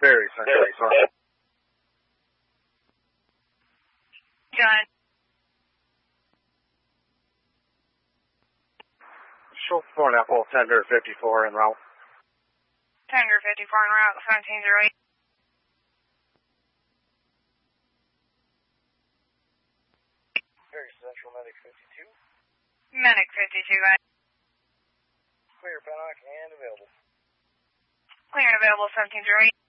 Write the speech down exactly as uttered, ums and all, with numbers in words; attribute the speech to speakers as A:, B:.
A: Very Central, sorry.
B: John.
A: Show four and a half, well, Tender fifty-four en route.
B: Tender fifty-four en route, seventeen zero eight.
A: Very Central, Medic fifty-two.
B: Medic fifty-two, guys.
A: Clear, Pennock, and available.
B: Clear and available, seventeen zero eight.